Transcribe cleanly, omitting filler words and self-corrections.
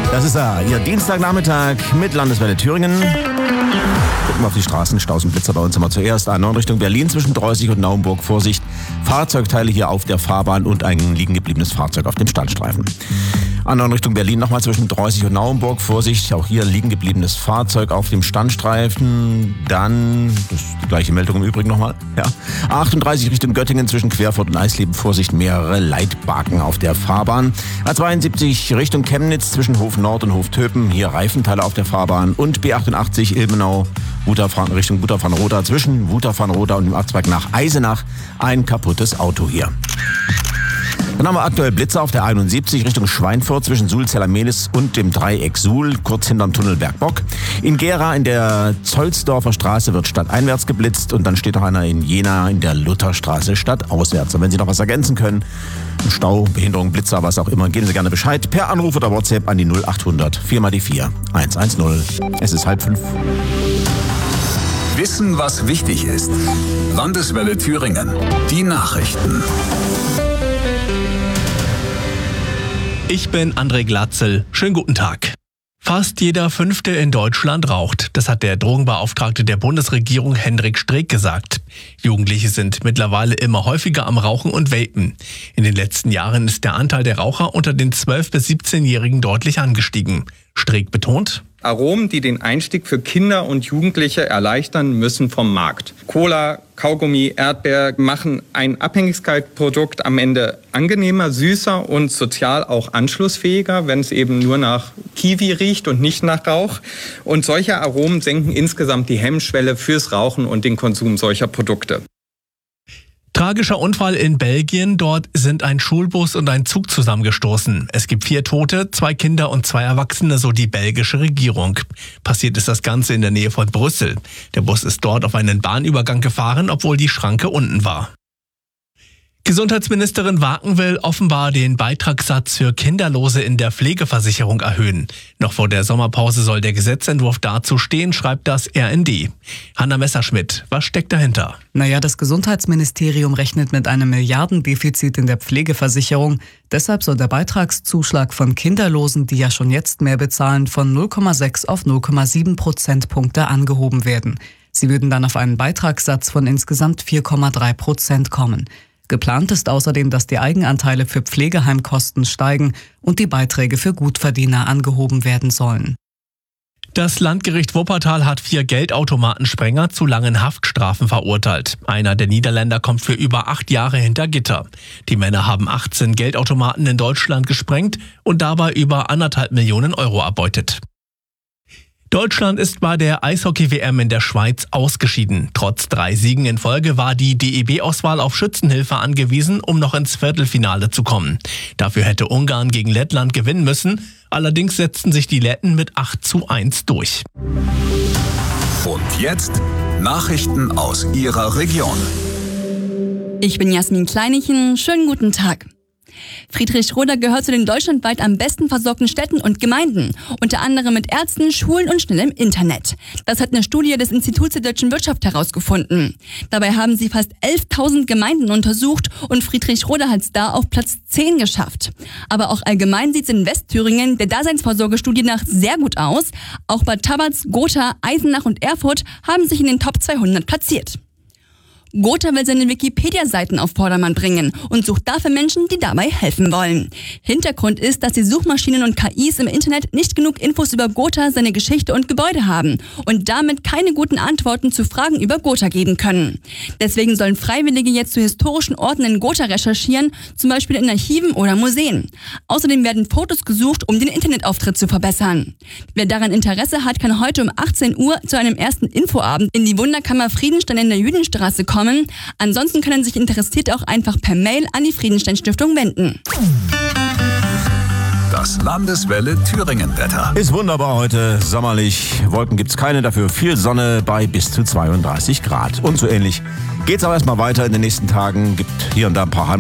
Das ist Ihr Dienstagnachmittag mit Landeswelle Thüringen. Gucken wir auf die Straßen, Staus und Blitzer bei uns immer zuerst. A9 Richtung Berlin zwischen Dreußig und Naumburg. Vorsicht, Fahrzeugteile hier auf der Fahrbahn und ein liegen gebliebenes Fahrzeug auf dem Standstreifen. A9 Richtung Berlin nochmal zwischen Dreußig und Naumburg. Vorsicht, auch hier liegen gebliebenes Fahrzeug auf dem Standstreifen. Dann, das ist die gleiche Meldung im Übrigen nochmal. Ja. A38 Richtung Göttingen zwischen Querfurt und Eisleben. Vorsicht, mehrere Leitbaken auf der Fahrbahn. A72 Richtung Chemnitz zwischen Hof Nord und Hof Töpen. Hier Reifenteile auf der Fahrbahn. Und B88 Ilmenau Richtung Wutach-Franeroda zwischen Wutach-Franeroda und dem Abzweig nach Eisenach. Ein kaputtes Auto hier. Dann haben wir aktuell Blitzer auf der 71 Richtung Schweinfurt zwischen Suhl-Zella-Mehlis und dem Dreieck Suhl, kurz hinterm Tunnel Bergbock. In Gera in der Zolzdorfer Straße wird stadteinwärts geblitzt und dann steht noch einer in Jena in der Lutherstraße stadtauswärts. Und wenn Sie noch was ergänzen können, Stau, Behinderung, Blitzer, was auch immer, geben Sie gerne Bescheid per Anruf oder WhatsApp an die 0800 4 mal die 4 110. Es ist 4:30. Wissen, was wichtig ist. Landeswelle Thüringen. Die Nachrichten. Ich bin André Glatzel. Schönen guten Tag. Fast jeder Fünfte in Deutschland raucht. Das hat der Drogenbeauftragte der Bundesregierung Hendrik Streeck gesagt. Jugendliche sind mittlerweile immer häufiger am Rauchen und Vapen. In den letzten Jahren ist der Anteil der Raucher unter den 12- bis 17-Jährigen deutlich angestiegen. Streeck betont: Aromen, die den Einstieg für Kinder und Jugendliche erleichtern, müssen vom Markt. Cola, Kaugummi, Erdbeer machen ein Abhängigkeitsprodukt am Ende angenehmer, süßer und sozial auch anschlussfähiger, wenn es eben nur nach Kiwi riecht und nicht nach Rauch. Und solche Aromen senken insgesamt die Hemmschwelle fürs Rauchen und den Konsum solcher Produkte. Tragischer Unfall in Belgien. Dort sind ein Schulbus und ein Zug zusammengestoßen. Es gibt 4 Tote, 2 Kinder und 2 Erwachsene, so die belgische Regierung. Passiert ist das Ganze in der Nähe von Brüssel. Der Bus ist dort auf einen Bahnübergang gefahren, obwohl die Schranke unten war. Gesundheitsministerin Waken will offenbar den Beitragssatz für Kinderlose in der Pflegeversicherung erhöhen. Noch vor der Sommerpause soll der Gesetzentwurf dazu stehen, schreibt das RND. Hanna Messerschmidt, was steckt dahinter? Das Gesundheitsministerium rechnet mit einem Milliardendefizit in der Pflegeversicherung. Deshalb soll der Beitragszuschlag von Kinderlosen, die ja schon jetzt mehr bezahlen, von 0,6 auf 0,7 Prozentpunkte angehoben werden. Sie würden dann auf einen Beitragssatz von insgesamt 4,3% kommen. Geplant ist außerdem, dass die Eigenanteile für Pflegeheimkosten steigen und die Beiträge für Gutverdiener angehoben werden sollen. Das Landgericht Wuppertal hat 4 Geldautomatensprenger zu langen Haftstrafen verurteilt. Einer der Niederländer kommt für über 8 Jahre hinter Gitter. Die Männer haben 18 Geldautomaten in Deutschland gesprengt und dabei über 1,5 Millionen Euro erbeutet. Deutschland ist bei der Eishockey-WM in der Schweiz ausgeschieden. Trotz 3 Siegen in Folge war die DEB-Auswahl auf Schützenhilfe angewiesen, um noch ins Viertelfinale zu kommen. Dafür hätte Ungarn gegen Lettland gewinnen müssen. Allerdings setzten sich die Letten mit 8:1 durch. Und jetzt Nachrichten aus Ihrer Region. Ich bin Jasmin Kleinichen. Schönen guten Tag. Friedrichroda gehört zu den deutschlandweit am besten versorgten Städten und Gemeinden, unter anderem mit Ärzten, Schulen und schnellem Internet. Das hat eine Studie des Instituts der deutschen Wirtschaft herausgefunden. Dabei haben sie fast 11.000 Gemeinden untersucht und Friedrichroda hat es da auf Platz 10 geschafft. Aber auch allgemein sieht es in Westthüringen der Daseinsvorsorgestudie nach sehr gut aus. Auch Bad Tabatz, Gotha, Eisenach und Erfurt haben sich in den Top 200 platziert. Gotha will seine Wikipedia-Seiten auf Vordermann bringen und sucht dafür Menschen, die dabei helfen wollen. Hintergrund ist, dass die Suchmaschinen und KIs im Internet nicht genug Infos über Gotha, seine Geschichte und Gebäude haben und damit keine guten Antworten zu Fragen über Gotha geben können. Deswegen sollen Freiwillige jetzt zu historischen Orten in Gotha recherchieren, zum Beispiel in Archiven oder Museen. Außerdem werden Fotos gesucht, um den Internetauftritt zu verbessern. Wer daran Interesse hat, kann heute um 18 Uhr zu einem ersten Infoabend in die Wunderkammer Friedenstein in der Jüdenstraße kommen. Ansonsten können sich Interessierte auch einfach per Mail an die Friedenstein-Stiftung wenden. Das Landeswelle Thüringen-Wetter. Ist wunderbar heute, sommerlich. Wolken gibt's keine, dafür viel Sonne bei bis zu 32 Grad. Und so ähnlich geht's auch erstmal weiter in den nächsten Tagen. Gibt hier und da ein paar